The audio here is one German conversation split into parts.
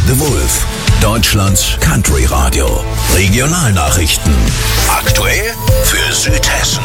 The Wolf, Deutschlands Country Radio. Regionalnachrichten. Aktuell für Südhessen.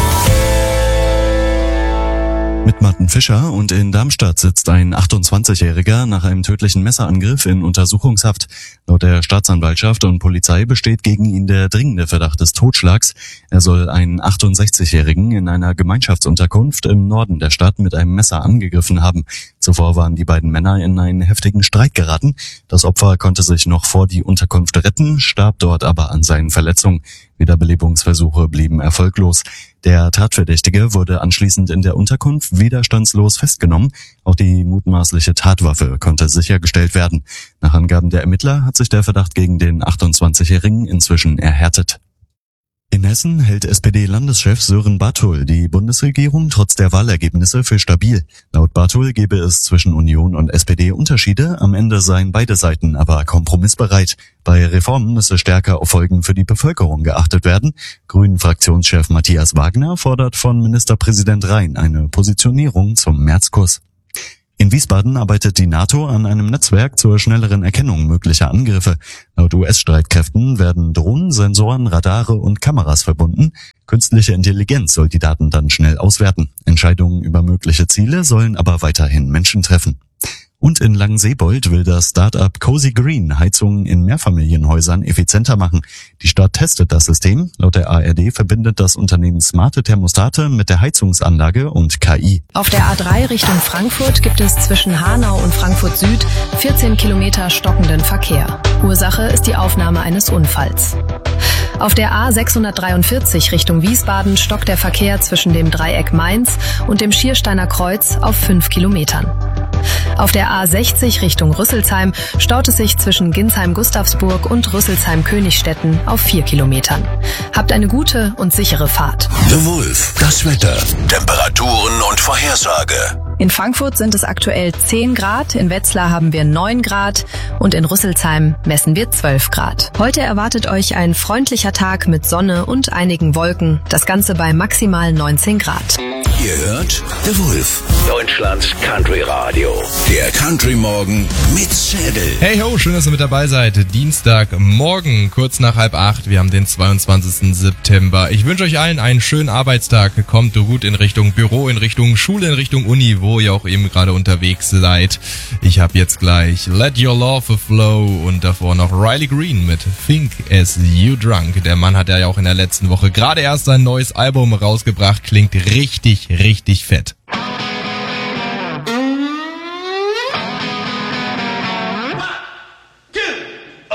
Mit Martin Fischer und in Darmstadt sitzt ein 28-Jähriger nach einem tödlichen Messerangriff in Untersuchungshaft. Laut der Staatsanwaltschaft und Polizei besteht gegen ihn der dringende Verdacht des Totschlags. Er soll einen 68-Jährigen in einer Gemeinschaftsunterkunft im Norden der Stadt mit einem Messer angegriffen haben. Zuvor waren die beiden Männer in einen heftigen Streit geraten. Das Opfer konnte sich noch vor die Unterkunft retten, starb dort aber an seinen Verletzungen. Wiederbelebungsversuche blieben erfolglos. Der Tatverdächtige wurde anschließend in der Unterkunft widerstandslos festgenommen. Auch die mutmaßliche Tatwaffe konnte sichergestellt werden. Nach Angaben der Ermittler hat sich der Verdacht gegen den 28-Jährigen inzwischen erhärtet. In Hessen hält SPD-Landeschef Sören Barthol die Bundesregierung trotz der Wahlergebnisse für stabil. Laut Barthol gebe es zwischen Union und SPD Unterschiede, am Ende seien beide Seiten aber kompromissbereit. Bei Reformen müsse stärker auf Folgen für die Bevölkerung geachtet werden. Grünen-Fraktionschef Matthias Wagner fordert von Ministerpräsident Rhein eine Positionierung zum Märzkurs. In Wiesbaden arbeitet die NATO an einem Netzwerk zur schnelleren Erkennung möglicher Angriffe. Laut US-Streitkräften werden Drohnen, Sensoren, Radare und Kameras verbunden. Künstliche Intelligenz soll die Daten dann schnell auswerten. Entscheidungen über mögliche Ziele sollen aber weiterhin Menschen treffen. Und in Langenseebold will das Start-up Cozy Green Heizungen in Mehrfamilienhäusern effizienter machen. Die Stadt testet das System. Laut der ARD verbindet das Unternehmen smarte Thermostate mit der Heizungsanlage und KI. Auf der A3 Richtung Frankfurt gibt es zwischen Hanau und Frankfurt Süd 14 Kilometer stockenden Verkehr. Ursache ist die Aufnahme eines Unfalls. Auf der A643 Richtung Wiesbaden stockt der Verkehr zwischen dem Dreieck Mainz und dem Schiersteiner Kreuz auf 5 Kilometern. Auf der A60 Richtung Rüsselsheim staut es sich zwischen Ginsheim-Gustavsburg und Rüsselsheim-Königstetten auf 4 Kilometern. Habt eine gute und sichere Fahrt. The Wolf, das Wetter, Temperaturen und Vorhersage. In Frankfurt sind es aktuell 10 Grad, in Wetzlar haben wir 9 Grad und in Rüsselsheim messen wir 12 Grad. Heute erwartet euch ein freundlicher Tag mit Sonne und einigen Wolken, das Ganze bei maximal 19 Grad. Ihr hört The Wolf, Deutschlands Country Radio. Der Country Morgen mit Schädel. Hey ho, schön, dass ihr mit dabei seid. Dienstagmorgen, kurz nach 7:30. Wir haben den 22. September. Ich wünsche euch allen einen schönen Arbeitstag. Kommt gut in Richtung Büro, in Richtung Schule, in Richtung Uni, wo ihr auch eben gerade unterwegs seid. Ich habe jetzt gleich Let Your Love Flow und davor noch Riley Green mit Think As You Drunk. Der Mann hat ja auch in der letzten Woche gerade erst sein neues Album rausgebracht. Klingt richtig, richtig fett.